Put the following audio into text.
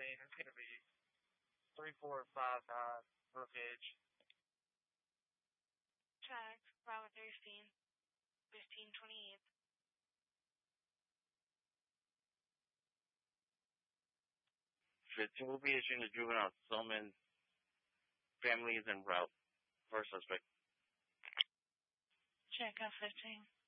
It's going to be 3459 Brookage. Check. Bravo 13. 1528. Will be issuing the juvenile summons. Family is en route. First suspect. Check out 15.